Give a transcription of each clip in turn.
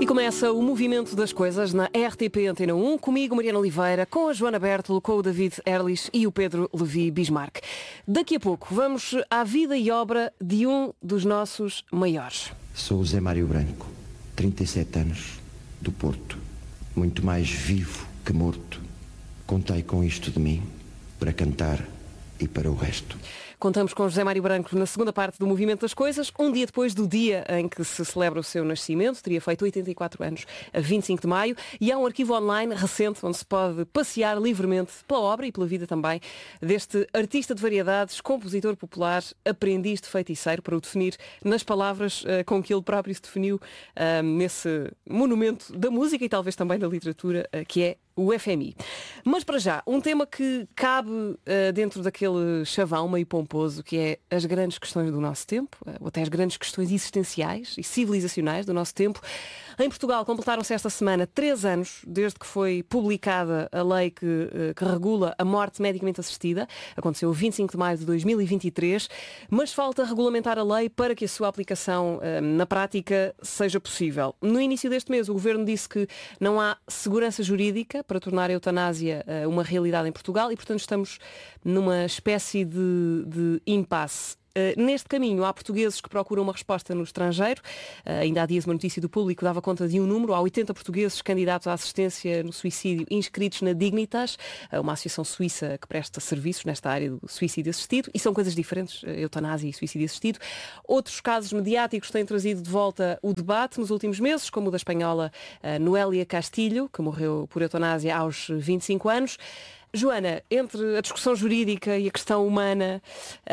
Começa o Movimento das Coisas na RTP Antena 1, comigo, Mariana Oliveira, com a Joana Bertolo, com o David Erlich e o Pedro Levi Bismarck. Daqui a pouco vamos à vida e obra de um dos nossos maiores. Sou o Zé Mário Branco, 37 anos, do Porto. Muito mais vivo que morto. Contei com isto de mim, para cantar e para o resto. Contamos com José Mário Branco na segunda parte do Movimento das Coisas, um dia depois do dia em que se celebra o seu nascimento, teria feito 84 anos a 25 de maio, e há um arquivo online recente onde se pode passear livremente pela obra e pela vida também deste artista de variedades, compositor popular, aprendiz de feiticeiro, para o definir nas palavras com que ele próprio se definiu nesse monumento da música e talvez também da literatura, que é o FMI. Mas para já, um tema que cabe dentro daquele chavão meio pomposo, que é as grandes questões do nosso tempo, ou até as grandes questões existenciais e civilizacionais do nosso tempo. Em Portugal completaram-se esta semana 3 anos desde que foi publicada a lei que regula a morte medicamente assistida. Aconteceu 25 de maio de 2023, mas falta regulamentar a lei para que a sua aplicação na prática seja possível. No início deste mês, o Governo disse que não há segurança jurídica para tornar a eutanásia uma realidade em Portugal e, portanto, estamos numa espécie de impasse. Neste caminho há portugueses que procuram uma resposta no estrangeiro. Ainda há dias uma notícia do Público dava conta de um número. Há 80 portugueses candidatos à assistência no suicídio inscritos na Dignitas, uma associação suíça que presta serviços nesta área do suicídio assistido, e são coisas diferentes, eutanásia e suicídio assistido. Outros casos mediáticos têm trazido de volta o debate nos últimos meses, como o da espanhola Noélia Castilho, que morreu por eutanásia aos 25 anos. Joana, entre a discussão jurídica e a questão humana,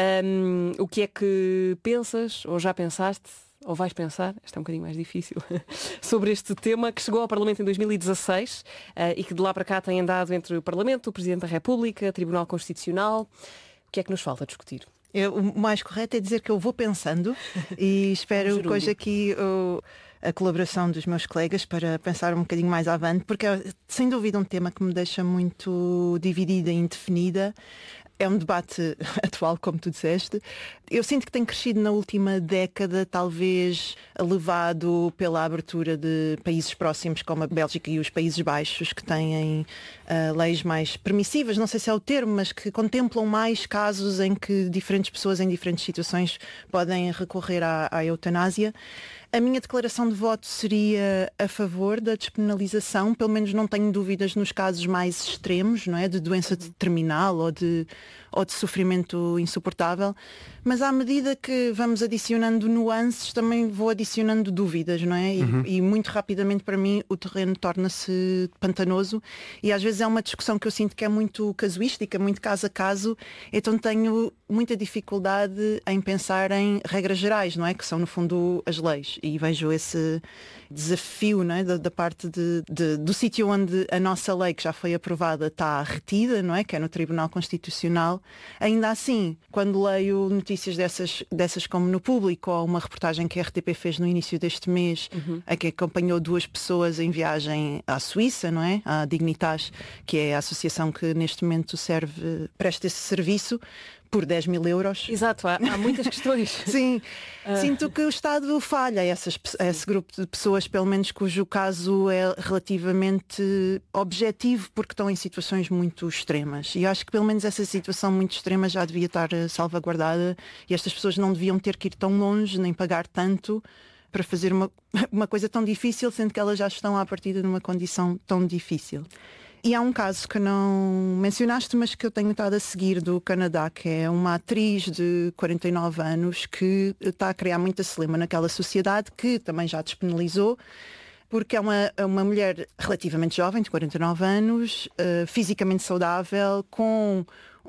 o que é que pensas, ou já pensaste, ou vais pensar, esta é um bocadinho mais difícil, sobre este tema que chegou ao Parlamento em 2016 e que de lá para cá tem andado entre o Parlamento, o Presidente da República, o Tribunal Constitucional. O que é que nos falta discutir? O mais correto é dizer que eu vou pensando e espero que hoje aqui a colaboração dos meus colegas para pensar um bocadinho mais avante, porque é sem dúvida um tema que me deixa muito dividida e indefinida. É um debate atual, como tu disseste. Eu sinto que tem crescido na última década, talvez levado pela abertura de países próximos como a Bélgica e os Países Baixos, que têm leis mais permissivas, não sei se é o termo, mas que contemplam mais casos em que diferentes pessoas em diferentes situações podem recorrer à eutanásia. A minha declaração de voto seria a favor da despenalização, pelo menos não tenho dúvidas nos casos mais extremos, não é? De doença terminal ou de sofrimento insuportável, mas à medida que vamos adicionando nuances, também vou adicionando dúvidas, não é? E muito rapidamente para mim o terreno torna-se pantanoso e às vezes é uma discussão que eu sinto que é muito casuística, muito caso a caso, então tenho muita dificuldade em pensar em regras gerais, não é? Que são no fundo as leis, e vejo esse desafio, não é? da parte do sítio onde a nossa lei que já foi aprovada está retida, não é? Que é no Tribunal Constitucional. Ainda assim, quando leio notícias dessas como no Público, ou uma reportagem que a RTP fez no início deste mês, a que acompanhou 2 pessoas em viagem à Suíça, não é? À Dignitas, que é a associação que neste momento presta esse serviço, por 10 mil euros. Exato, há muitas questões. Sim, sinto que o Estado falha a esse grupo de pessoas, pelo menos cujo caso é relativamente objetivo, porque estão em situações muito extremas. E acho que pelo menos essa situação muito extrema já devia estar salvaguardada e estas pessoas não deviam ter que ir tão longe, nem pagar tanto para fazer uma coisa tão difícil, sendo que elas já estão à partida numa condição tão difícil. E há um caso que não mencionaste, mas que eu tenho estado a seguir, do Canadá, que é uma atriz de 49 anos que está a criar muita celeuma naquela sociedade, que também já despenalizou, porque é uma mulher relativamente jovem, de 49 anos, fisicamente saudável, com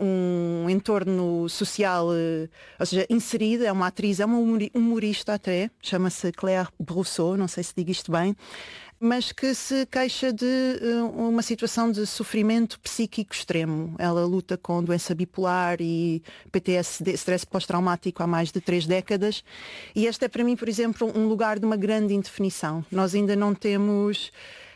um entorno social, ou seja, inserida, é uma atriz, é uma humorista até, chama-se Claire Brousseau, não sei se digo isto bem, mas que se queixa de uma situação de sofrimento psíquico extremo. Ela luta com doença bipolar e PTSD, stress pós-traumático, há mais de 3 décadas. E este é para mim, por exemplo, um lugar de uma grande indefinição. Nós ainda não temos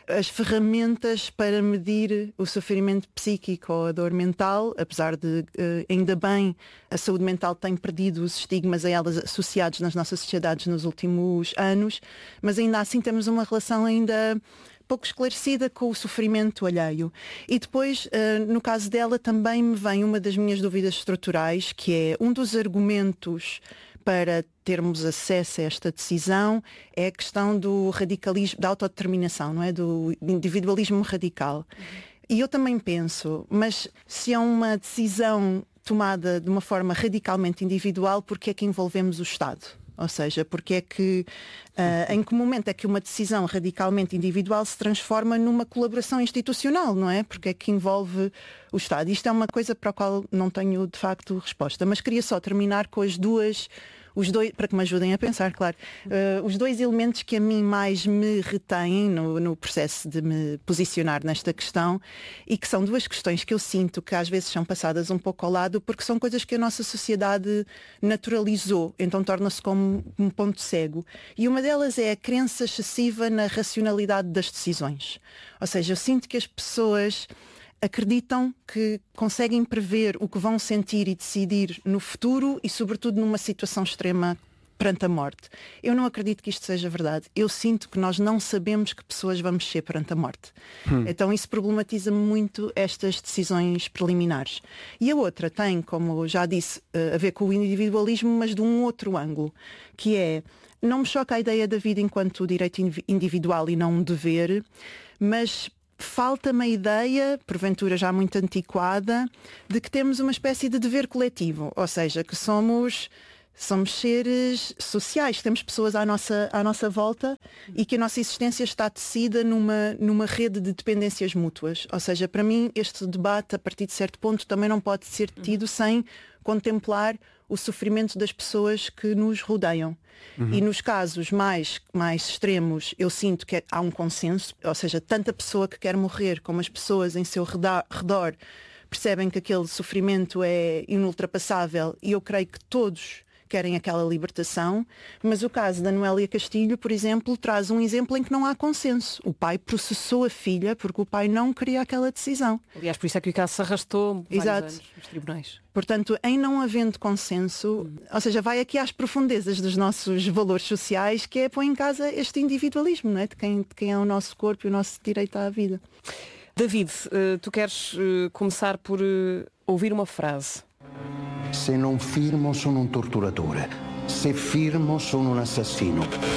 as ferramentas para medir o sofrimento psíquico ou a dor mental, apesar de ainda bem a saúde mental tem perdido os estigmas a elas associados nas nossas sociedades nos últimos anos, mas ainda assim temos uma relação ainda pouco esclarecida com o sofrimento alheio. E depois, no caso dela, também me vem uma das minhas dúvidas estruturais, que é um dos argumentos para termos acesso a esta decisão é a questão do radicalismo, da autodeterminação, não é? Do individualismo radical. E eu também penso, mas se é uma decisão tomada de uma forma radicalmente individual, porque é que envolvemos o Estado? Ou seja, porque é que, em que momento é que uma decisão radicalmente individual se transforma numa colaboração institucional, não é? Porque é que envolve o Estado. Isto é uma coisa para a qual não tenho, de facto, resposta. Mas queria só terminar com os dois, para que me ajudem a pensar, claro, os dois elementos que a mim mais me retêm no processo de me posicionar nesta questão e que são duas questões que eu sinto que às vezes são passadas um pouco ao lado porque são coisas que a nossa sociedade naturalizou, então torna-se como um ponto cego. E uma delas é a crença excessiva na racionalidade das decisões. Ou seja, eu sinto que as pessoas acreditam que conseguem prever o que vão sentir e decidir no futuro e, sobretudo, numa situação extrema perante a morte. Eu não acredito que isto seja verdade. Eu sinto que nós não sabemos que pessoas vamos ser perante a morte. Então isso problematiza muito estas decisões preliminares. E a outra tem, como já disse, a ver com o individualismo, mas de um outro ângulo, que é, não me choca a ideia da vida enquanto direito individual e não um dever, mas falta-me a ideia, porventura já muito antiquada, de que temos uma espécie de dever coletivo, ou seja, que somos seres sociais, temos pessoas à nossa volta e que a nossa existência está tecida numa rede de dependências mútuas. Ou seja, para mim este debate, a partir de certo ponto, também não pode ser tido sem contemplar o sofrimento das pessoas que nos rodeiam. E nos casos mais extremos eu sinto que há um consenso, ou seja, tanto a pessoa que quer morrer como as pessoas em seu redor percebem que aquele sofrimento é inultrapassável e eu creio que todos querem aquela libertação, mas o caso da Noélia Castilho, por exemplo, traz um exemplo em que não há consenso. O pai processou a filha porque o pai não queria aquela decisão. Aliás, por isso é que o caso se arrastou vários anos nos tribunais. Portanto, em não havendo consenso, ou seja, vai aqui às profundezas dos nossos valores sociais, que é pôr em casa este individualismo, não é? de quem é o nosso corpo e o nosso direito à vida. David, tu queres começar por ouvir uma frase. Se non firmo sono un torturatore, se firmo sono un assassino.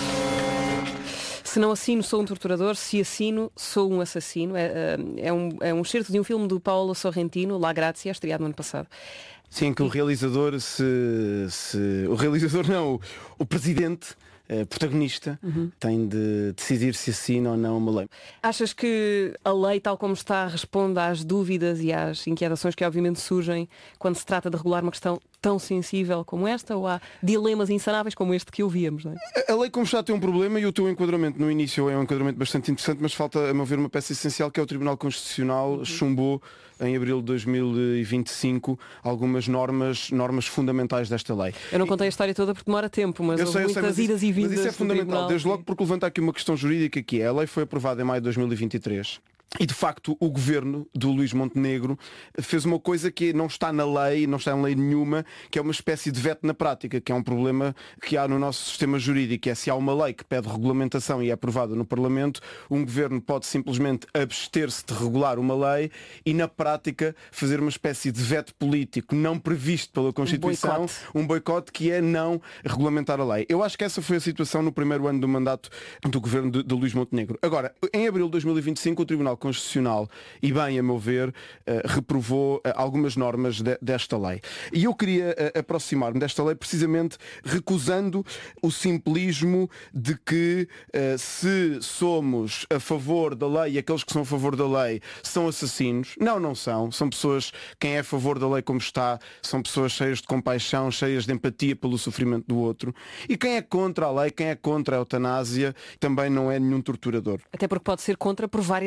Se não assino, sou um torturador. Se assino, sou um assassino. É um excerto de um filme do Paolo Sorrentino, La Grazia, estreado no ano passado. Sim, que o realizador o realizador não, o presidente, protagonista, tem de decidir se assina ou não uma lei. Achas que a lei, tal como está, responde às dúvidas e às inquietações que obviamente surgem quando se trata de regular uma questão tão sensível como esta, ou há dilemas insanáveis como este que ouvíamos, não é? A lei como está tem um problema e o teu enquadramento no início é um enquadramento bastante interessante, mas falta, a meu ver, uma peça essencial que é o Tribunal Constitucional chumbou em abril de 2025 algumas normas fundamentais desta lei. Eu não contei a história toda porque demora tempo, mas houve muitas idas e vindas. Mas isso é fundamental, tribunal, desde logo porque levanta aqui uma questão jurídica que é, a lei foi aprovada em maio de 2023. E de facto o governo do Luís Montenegro fez uma coisa que não está na lei, não está em lei nenhuma, que é uma espécie de veto na prática, que é um problema que há no nosso sistema jurídico, é se há uma lei que pede regulamentação e é aprovada no Parlamento, um governo pode simplesmente abster-se de regular uma lei e na prática fazer uma espécie de veto político não previsto pela Constituição, um boicote que é não regulamentar a lei. Eu acho que essa foi a situação no primeiro ano do mandato do governo de Luís Montenegro. Agora, em abril de 2025 o Tribunal Constitucional, e bem a meu ver, reprovou algumas normas desta lei. E eu queria aproximar-me desta lei precisamente recusando o simplismo de que se somos a favor da lei e aqueles que são a favor da lei são assassinos. Não são. São pessoas, quem é a favor da lei como está, são pessoas cheias de compaixão, cheias de empatia pelo sofrimento do outro. E quem é contra a lei, quem é contra a eutanásia, também não é nenhum torturador. Até porque pode ser contra por várias razões.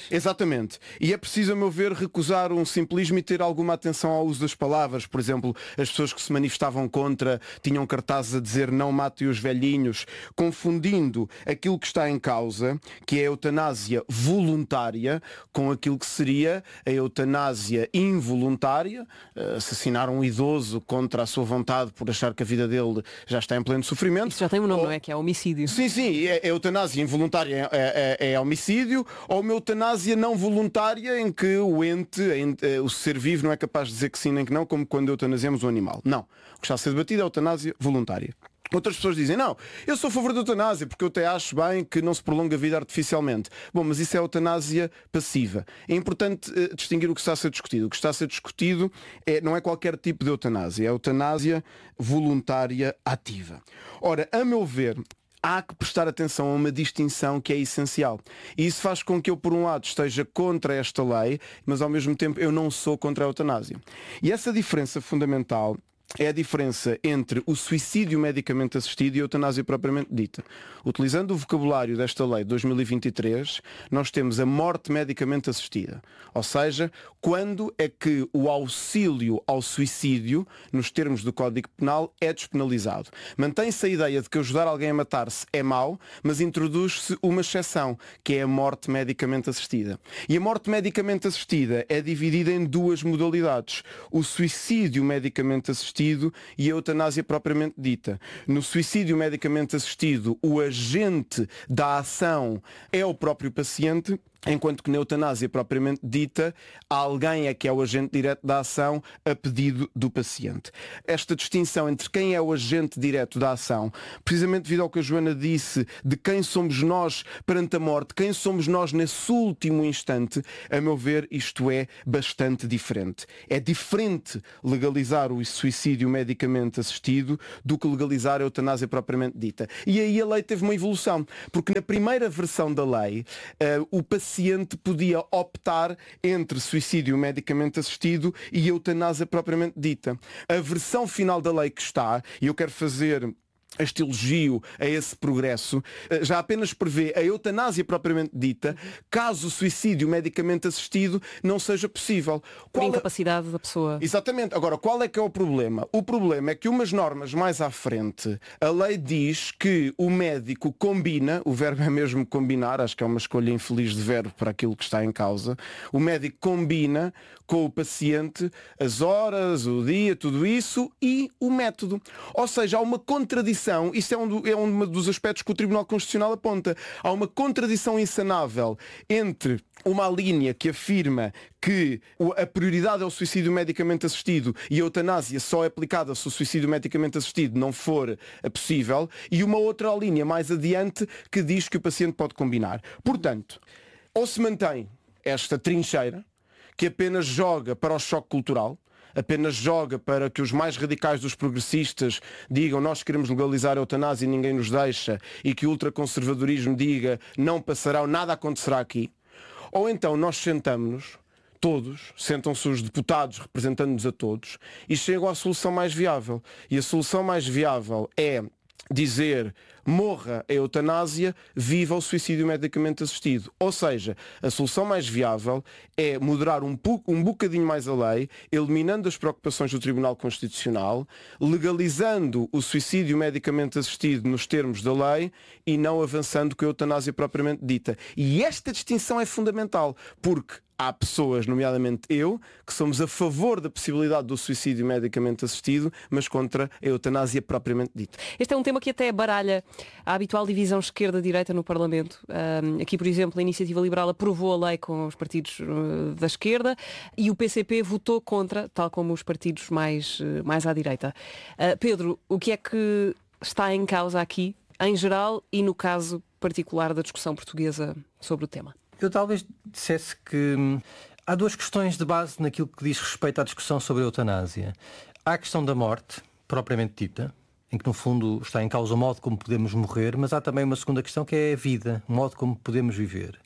Exatamente. E é preciso, a meu ver, recusar um simplismo e ter alguma atenção ao uso das palavras. Por exemplo, as pessoas que se manifestavam contra tinham cartazes a dizer não matem os velhinhos, confundindo aquilo que está em causa, que é a eutanásia voluntária, com aquilo que seria a eutanásia involuntária, assassinar um idoso contra a sua vontade por achar que a vida dele já está em pleno sofrimento. Isso já tem um nome, não é? Que é homicídio. Sim, a eutanásia involuntária é homicídio, ou uma eutanásia não voluntária em que o ente, o ser vivo não é capaz de dizer que sim nem que não, como quando eutanasiamos um animal. Não. O que está a ser debatido é a eutanásia voluntária. Outras pessoas dizem, não, eu sou a favor da eutanásia porque eu até acho bem que não se prolonga a vida artificialmente. Bom, mas isso é a eutanásia passiva. É importante distinguir o que está a ser discutido. O que está a ser discutido não é qualquer tipo de eutanásia, é a eutanásia voluntária ativa. Ora, a meu ver, há que prestar atenção a uma distinção que é essencial. E isso faz com que eu, por um lado, esteja contra esta lei, mas ao mesmo tempo eu não sou contra a eutanásia. E essa diferença fundamental é a diferença entre o suicídio medicamente assistido e a eutanásia propriamente dita. Utilizando o vocabulário desta lei de 2023, nós temos a morte medicamente assistida. Ou seja, quando é que o auxílio ao suicídio, nos termos do Código Penal, é despenalizado. Mantém-se a ideia de que ajudar alguém a matar-se é mau, mas introduz-se uma exceção, que é a morte medicamente assistida. E a morte medicamente assistida é dividida em duas modalidades. O suicídio medicamente assistido e a eutanásia propriamente dita. No suicídio medicamente assistido, o agente da ação é o próprio paciente, enquanto que na eutanásia propriamente dita, alguém é que é o agente direto da ação a pedido do paciente. Esta distinção entre quem é o agente direto da ação, precisamente devido ao que a Joana disse, de quem somos nós perante a morte, quem somos nós nesse último instante, a meu ver, isto é bastante diferente. É diferente legalizar o suicídio medicamente assistido do que legalizar a eutanásia propriamente dita. E aí a lei teve uma evolução, porque na primeira versão da lei, o paciente podia optar entre suicídio medicamente assistido e eutanásia propriamente dita. A versão final da lei que está, e eu quero fazer este elogio a esse progresso, já apenas prevê a eutanásia propriamente dita, caso o suicídio medicamente assistido não seja possível. Por incapacidade da pessoa. Exatamente. Agora, qual é que é o problema? O problema é que umas normas mais à frente, a lei diz que o médico combina, o verbo é mesmo combinar, acho que é uma escolha infeliz de verbo para aquilo que está em causa, o médico combina com o paciente as horas, o dia, tudo isso e o método. Ou seja, há uma contradição, isso é um dos aspectos que o Tribunal Constitucional aponta, há uma contradição insanável entre uma linha que afirma que a prioridade é o suicídio medicamente assistido e a eutanásia só é aplicada se o suicídio medicamente assistido não for possível, e uma outra linha mais adiante que diz que o paciente pode combinar. Portanto, ou se mantém esta trincheira, que apenas joga para o choque cultural, apenas joga para que os mais radicais dos progressistas digam nós queremos legalizar a eutanásia e ninguém nos deixa, e que o ultraconservadorismo diga não passará, nada acontecerá aqui. Ou então nós sentamos-nos, todos, sentam-se os deputados representando-nos a todos e chegam à solução mais viável. E a solução mais viável é dizer morra a eutanásia, viva o suicídio medicamente assistido. Ou seja, a solução mais viável é moderar um bocadinho mais a lei, eliminando as preocupações do Tribunal Constitucional, legalizando o suicídio medicamente assistido nos termos da lei e não avançando com a eutanásia propriamente dita. E esta distinção é fundamental, porque há pessoas, nomeadamente eu, que somos a favor da possibilidade do suicídio medicamente assistido, mas contra a eutanásia propriamente dita. Este é um tema que até baralha a habitual divisão esquerda-direita no Parlamento. Aqui, por exemplo, a Iniciativa Liberal aprovou a lei com os partidos da esquerda e o PCP votou contra, tal como os partidos mais à direita. Pedro, o que é que está em causa aqui, em geral, e no caso particular da discussão portuguesa sobre o tema? Eu talvez dissesse que há duas questões de base naquilo que diz respeito à discussão sobre a eutanásia. Há a questão da morte, propriamente dita, em que no fundo está em causa o modo como podemos morrer, mas há também uma segunda questão que é a vida, o modo como podemos viver.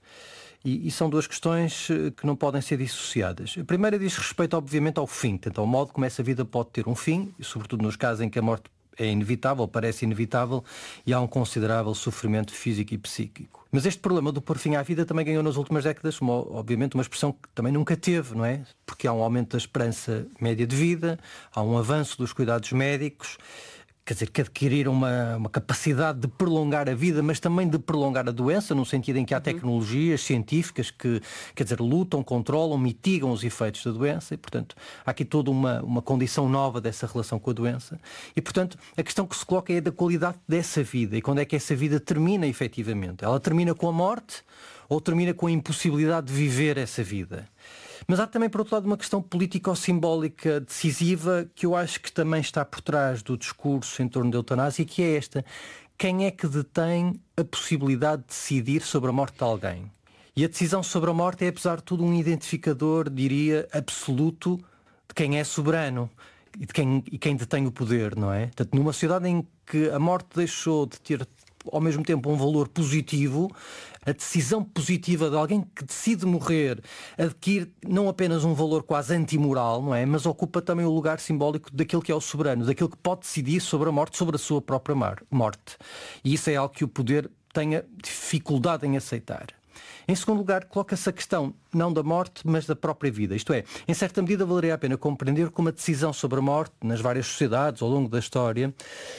E são duas questões que não podem ser dissociadas. A primeira diz respeito, obviamente, ao fim, portanto, ao modo como essa vida pode ter um fim, e sobretudo nos casos em que a morte é inevitável, parece inevitável, e há um considerável sofrimento físico e psíquico. Mas este problema do pôr fim à vida também ganhou nas últimas décadas, obviamente, uma expressão que também nunca teve, não é? Porque há um aumento da esperança média de vida, há um avanço dos cuidados médicos, quer dizer, que adquiriram uma capacidade de prolongar a vida, mas também de prolongar a doença, no sentido em que há tecnologias científicas que, quer dizer, lutam, controlam, mitigam os efeitos da doença e, portanto, há aqui toda uma condição nova dessa relação com a doença. E, portanto, a questão que se coloca é da qualidade dessa vida e quando é que essa vida termina efetivamente. Ela termina com a morte ou termina com a impossibilidade de viver essa vida? Mas há também, por outro lado, uma questão político-simbólica decisiva que eu acho que também está por trás do discurso em torno da eutanásia, que é esta: quem é que detém a possibilidade de decidir sobre a morte de alguém? E a decisão sobre a morte é, apesar de tudo, um identificador, diria, absoluto de quem é soberano e de quem detém o poder, não é? Portanto, numa sociedade em que a morte deixou de ter ao mesmo tempo um valor positivo, a decisão positiva de alguém que decide morrer adquire não apenas um valor quase antimoral, não é? Mas ocupa também o lugar simbólico daquele que é o soberano, daquele que pode decidir sobre a morte, sobre a sua própria morte. E isso é algo que o poder tenha dificuldade em aceitar. Em segundo lugar, coloca-se a questão não da morte, mas da própria vida. Isto é, em certa medida valeria a pena compreender como a decisão sobre a morte, nas várias sociedades ao longo da história,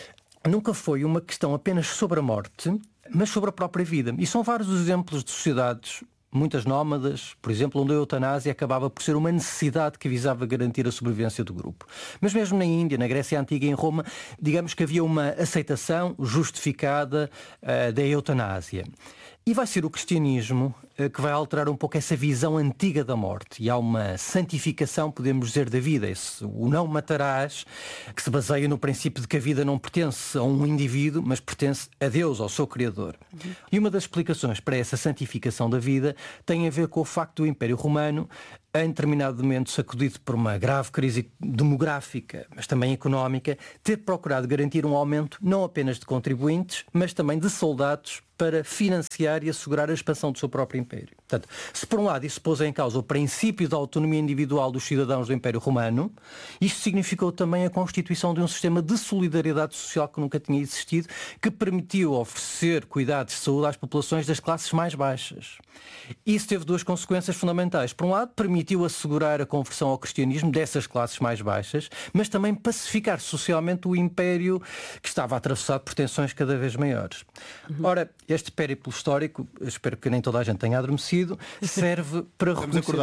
nunca foi uma questão apenas sobre a morte, mas sobre a própria vida. E são vários os exemplos de sociedades, muitas nómadas, por exemplo, onde a eutanásia acabava por ser uma necessidade que visava garantir a sobrevivência do grupo. Mas mesmo na Índia, na Grécia Antiga e em Roma, digamos que havia uma aceitação justificada da eutanásia. E vai ser o cristianismo que vai alterar um pouco essa visão antiga da morte. E há uma santificação, podemos dizer, da vida. O não matarás, que se baseia no princípio de que a vida não pertence a um indivíduo, mas pertence a Deus, ao seu Criador. E uma das explicações para essa santificação da vida tem a ver com o facto do Império Romano, em determinado momento sacudido por uma grave crise demográfica, mas também económica, ter procurado garantir um aumento não apenas de contribuintes, mas também de soldados para financiar e assegurar a expansão do seu próprio império. Portanto, se por um lado isso pôs em causa o princípio da autonomia individual dos cidadãos do Império Romano, isto significou também a constituição de um sistema de solidariedade social que nunca tinha existido, que permitiu oferecer cuidados de saúde às populações das classes mais baixas. Isso teve duas consequências fundamentais. Por um lado, permitiu assegurar a conversão ao cristianismo dessas classes mais baixas, mas também pacificar socialmente o império que estava atravessado por tensões cada vez maiores. Ora, este périplo histórico, espero que nem toda a gente tenha adormecido, serve para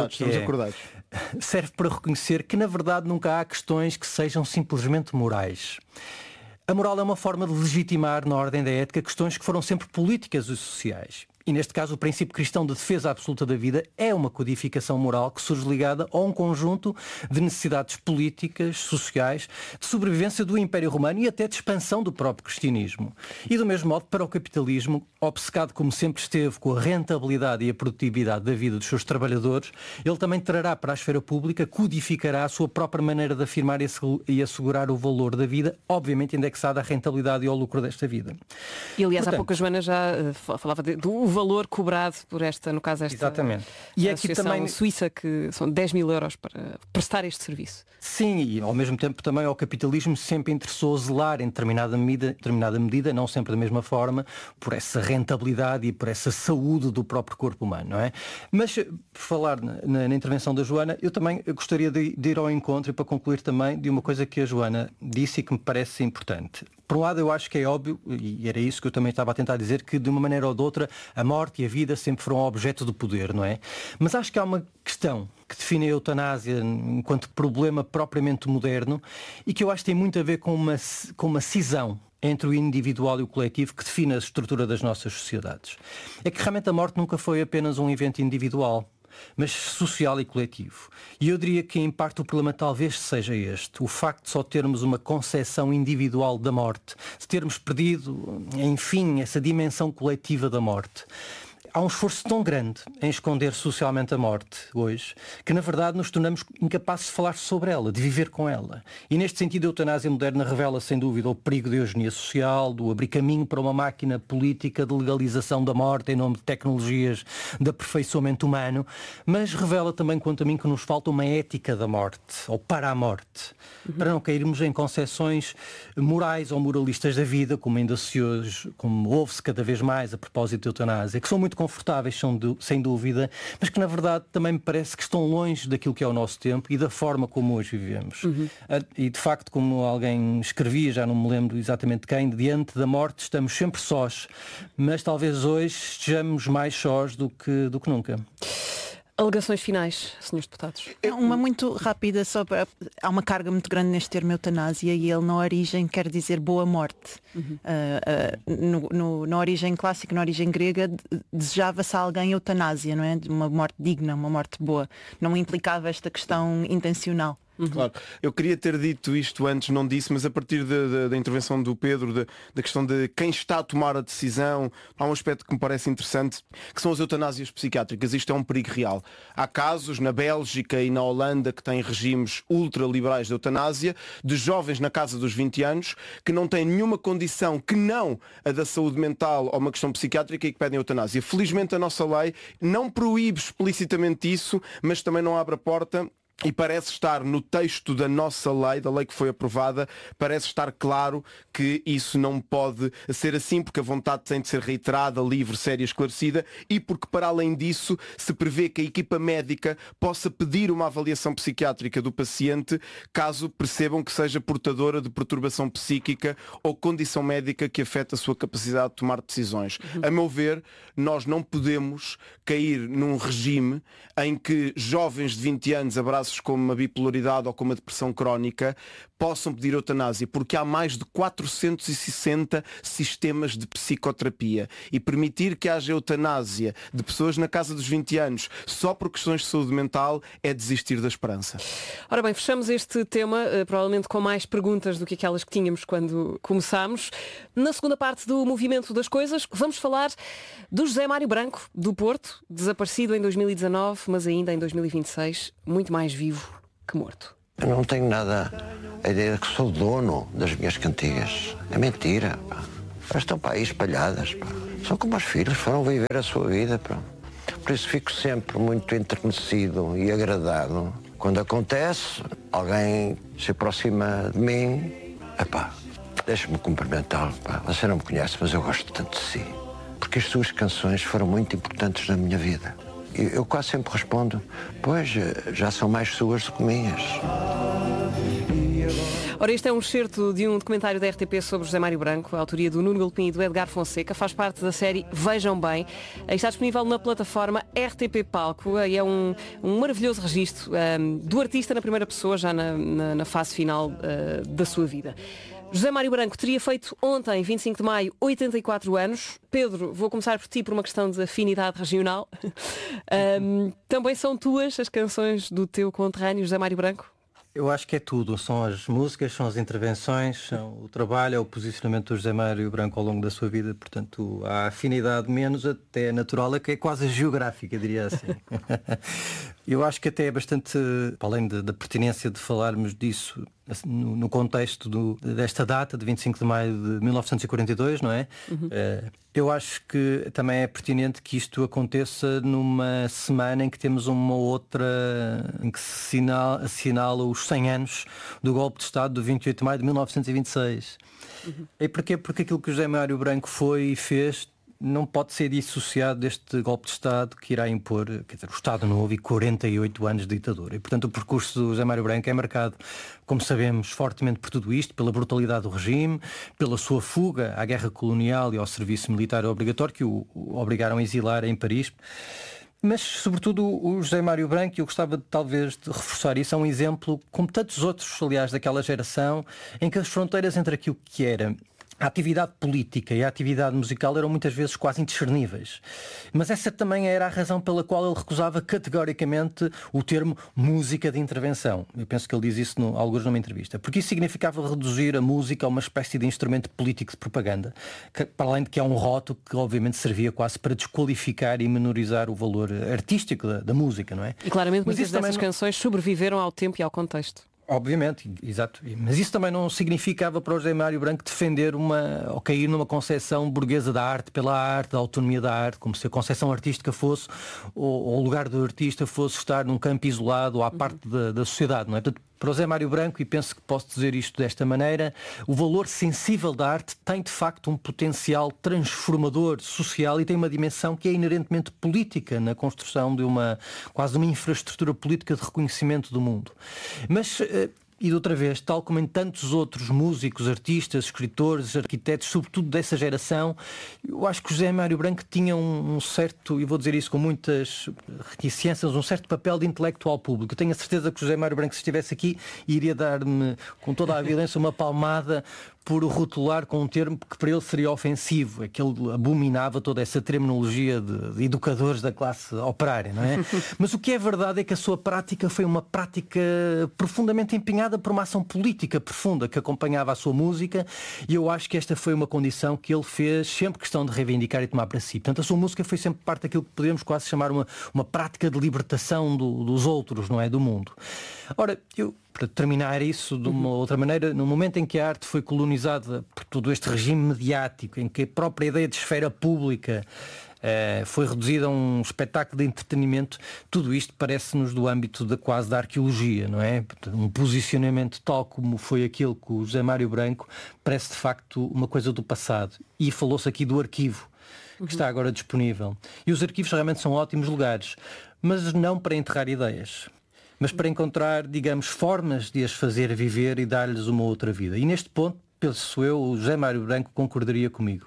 serve para reconhecer que, na verdade, nunca há questões que sejam simplesmente morais. A moral é uma forma de legitimar, na ordem da ética, questões que foram sempre políticas e sociais. E neste caso o princípio cristão de defesa absoluta da vida é uma codificação moral que surge ligada a um conjunto de necessidades políticas, sociais, de sobrevivência do Império Romano e até de expansão do próprio cristianismo. E do mesmo modo, para o capitalismo, obcecado como sempre esteve com a rentabilidade e a produtividade da vida dos seus trabalhadores, ele também trará para a esfera pública, codificará a sua própria maneira de afirmar e assegurar o valor da vida, obviamente indexada à rentabilidade e ao lucro desta vida. E aliás, há pouco a Joana já falava do valor cobrado por esta, no caso, esta exatamente. E aqui também suíça, que são 10 mil euros para prestar este serviço. Sim, e ao mesmo tempo também ao capitalismo sempre interessou zelar em determinada medida, não sempre da mesma forma, por essa rentabilidade e por essa saúde do próprio corpo humano, não é? Mas, por falar na intervenção da Joana, eu também gostaria de ir ao encontro e para concluir também de uma coisa que a Joana disse e que me parece importante. Por um lado, eu acho que é óbvio, e era isso que eu também estava a tentar dizer, que de uma maneira ou de outra a morte e a vida sempre foram objeto do poder, não é? Mas acho que há uma questão que define a eutanásia enquanto problema propriamente moderno e que eu acho que tem muito a ver com uma cisão entre o individual e o coletivo que define a estrutura das nossas sociedades. É que realmente a morte nunca foi apenas um evento individual, mas social e coletivo. E eu diria que em parte o problema talvez seja este, o facto de só termos uma concepção individual da morte, de termos perdido, enfim, essa dimensão coletiva da morte. há um esforço tão grande em esconder socialmente a morte hoje, que na verdade nos tornamos incapazes de falar sobre ela, de viver com ela. E neste sentido a eutanásia moderna revela sem dúvida o perigo da eugenia social, do abrir caminho para uma máquina política de legalização da morte em nome de tecnologias de aperfeiçoamento humano, mas revela também, quanto a mim, que nos falta uma ética da morte, ou para a morte, para não cairmos em concepções morais ou moralistas da vida, como ainda como ouve-se cada vez mais a propósito da eutanásia, que são muito confortáveis, sem dúvida, mas que na verdade também me parece que estão longe daquilo que é o nosso tempo e da forma como hoje vivemos. E de facto, como alguém escrevia, já não me lembro exatamente quem, diante da morte estamos sempre sós, mas talvez hoje estejamos mais sós do que nunca. Alegações finais, senhores deputados. Uma muito rápida, há uma carga muito grande neste termo eutanásia e ele na origem quer dizer boa morte. Na origem clássica, na origem grega, desejava-se a alguém eutanásia, não é? Uma morte digna, uma morte boa. Não implicava esta questão intencional. Claro. Eu queria ter dito isto antes, não disse, mas a partir da intervenção do Pedro, da questão de quem está a tomar a decisão, há um aspecto que me parece interessante, que são as eutanásias psiquiátricas. Isto é um perigo real. Há casos na Bélgica e na Holanda que têm regimes ultraliberais de eutanásia, de jovens na casa dos 20 anos, que não têm nenhuma condição que não a da saúde mental ou uma questão psiquiátrica e que pedem eutanásia. Felizmente a nossa lei não proíbe explicitamente isso, mas também não abre a porta. E parece estar no texto da nossa lei, da lei que foi aprovada, parece estar claro que isso não pode ser assim, porque a vontade tem de ser reiterada, livre, séria, esclarecida, e porque, para além disso, se prevê que a equipa médica possa pedir uma avaliação psiquiátrica do paciente, caso percebam que seja portadora de perturbação psíquica ou condição médica que afeta a sua capacidade de tomar decisões. A meu ver, nós não podemos cair num regime em que jovens de 20 anos abraçam como a bipolaridade ou como a depressão crónica possam pedir eutanásia, porque há mais de 460 sistemas de psicoterapia, e permitir que haja eutanásia de pessoas na casa dos 20 anos só por questões de saúde mental é desistir da esperança. Ora bem, fechamos este tema provavelmente com mais perguntas do que aquelas que tínhamos quando começámos. Na segunda parte do Movimento das Coisas vamos falar do José Mário Branco, do Porto, desaparecido em 2019, mas ainda em 2026, muito mais vivo que morto. Eu não tenho nada a ideia de que sou dono das minhas cantigas. É mentira, pá. Elas estão para aí espalhadas, pá. São como os filhos, foram viver a sua vida, pá. Por isso fico sempre muito enternecido e agradado quando acontece, alguém se aproxima de mim. Epá, deixa-me cumprimentá-lo, pá. Você não me conhece, mas eu gosto tanto de si. Porque as suas canções foram muito importantes na minha vida. Eu quase sempre respondo, pois, já são mais suas do que minhas. Ora, este é um excerto de um documentário da RTP sobre José Mário Branco, a autoria do Nuno Galpim e do Edgar Fonseca, faz parte da série Vejam Bem. Está disponível na plataforma RTP Palco e é um maravilhoso registro do artista na primeira pessoa, já na fase final da sua vida. José Mário Branco teria feito ontem, 25 de maio, 84 anos. Pedro, vou começar por ti por uma questão de afinidade regional. Também são tuas as canções do teu conterrâneo José Mário Branco? Eu acho que é tudo. São as músicas, são as intervenções, são o trabalho, é o posicionamento do José Mário Branco ao longo da sua vida. Portanto, há afinidade menos até natural, que é quase geográfica, diria assim. Eu acho que até é bastante, para além da pertinência de falarmos disso no contexto desta data, de 25 de maio de 1942, não é? Eu acho que também é pertinente que isto aconteça numa semana em que temos uma outra, em que se assinala os 100 anos do golpe de Estado do 28 de maio de 1926. E porquê? Porque aquilo que o José Mário Branco foi e fez não pode ser dissociado deste golpe de Estado que irá impor, quer dizer, o Estado Novo e 48 anos de ditadura. E, portanto, o percurso do José Mário Branco é marcado, como sabemos, fortemente por tudo isto, pela brutalidade do regime, pela sua fuga à guerra colonial e ao serviço militar obrigatório, que o obrigaram a exilar em Paris. Mas, sobretudo, o José Mário Branco, e eu gostava talvez de reforçar isso, é um exemplo, como tantos outros, aliás, daquela geração, em que as fronteiras entre aquilo que era a atividade política e a atividade musical eram muitas vezes quase indiscerníveis. Mas essa também era a razão pela qual ele recusava categoricamente o termo música de intervenção. Eu penso que ele diz isso alguns numa entrevista. Porque isso significava reduzir a música a uma espécie de instrumento político de propaganda, para além de que é um rótulo que obviamente servia quase para desqualificar e menorizar o valor artístico da música, não é? E claramente muitas dessas canções sobreviveram ao tempo e ao contexto. Obviamente, exato. Mas isso também não significava para o José Mário Branco defender ou cair numa concepção burguesa da arte pela arte, da autonomia da arte, como se a concepção artística fosse, ou o lugar do artista fosse estar num campo isolado ou à parte da sociedade, não é? Portanto, para o José Mário Branco, e penso que posso dizer isto desta maneira, o valor sensível da arte tem de facto um potencial transformador social e tem uma dimensão que é inerentemente política na construção de quase uma infraestrutura política de reconhecimento do mundo. Mas e de outra vez, tal como em tantos outros músicos, artistas, escritores, arquitetos, sobretudo dessa geração, eu acho que o José Mário Branco tinha um certo, e vou dizer isso com muitas reticências, um certo papel de intelectual público. Eu tenho a certeza que o José Mário Branco, se estivesse aqui, iria dar-me, com toda a violência, uma palmada por rotular com um termo que para ele seria ofensivo, é que ele abominava toda essa terminologia de educadores da classe operária, não é? Mas o que é verdade é que a sua prática foi uma prática profundamente empenhada por uma ação política profunda que acompanhava a sua música, e eu acho que esta foi uma condição que ele fez sempre questão de reivindicar e tomar para si. Portanto, a sua música foi sempre parte daquilo que podemos quase chamar uma prática de libertação dos outros, não é? Do mundo. Ora, para terminar isso de uma outra maneira, no momento em que a arte foi colonizada por todo este regime mediático, em que a própria ideia de esfera pública foi reduzida a um espetáculo de entretenimento, tudo isto parece-nos do âmbito quase da arqueologia, não é? Um posicionamento tal como foi aquele com o José Mário Branco parece de facto uma coisa do passado. E falou-se aqui do arquivo, que está agora disponível. E os arquivos realmente são ótimos lugares, mas não para enterrar ideias, mas para encontrar, digamos, formas de as fazer viver e dar-lhes uma outra vida. E neste ponto, penso eu, o José Mário Branco concordaria comigo.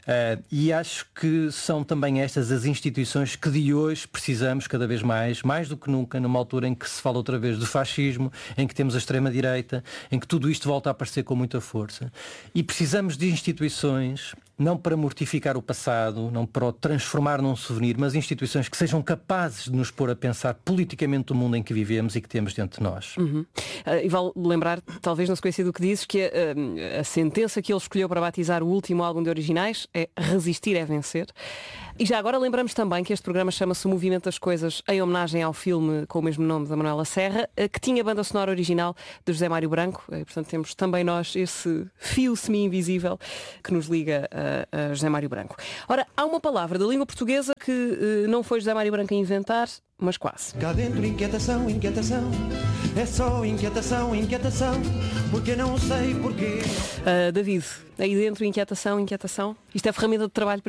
E acho que são também estas as instituições que de hoje precisamos cada vez mais do que nunca, numa altura em que se fala outra vez do fascismo, em que temos a extrema-direita, em que tudo isto volta a aparecer com muita força. E precisamos de instituições, não para mortificar o passado, não para o transformar num souvenir, mas instituições que sejam capazes de nos pôr a pensar politicamente o mundo em que vivemos e que temos dentro de nós. E vale lembrar, talvez na sequência do que dizes, que a sentença que ele escolheu para batizar o último álbum de originais é Resistir é Vencer. E já agora lembramos também que este programa chama-se O Movimento das Coisas, em homenagem ao filme com o mesmo nome da Manuela Serra, que tinha banda sonora original de José Mário Branco. E, portanto, temos também nós esse fio semi-invisível que nos liga a José Mário Branco. Ora, há uma palavra da língua portuguesa que não foi José Mário Branco a inventar, mas quase. Cá dentro inquietação, inquietação, é só inquietação, inquietação, porque não sei porquê. David, aí dentro inquietação, inquietação. Isto é ferramenta de trabalho para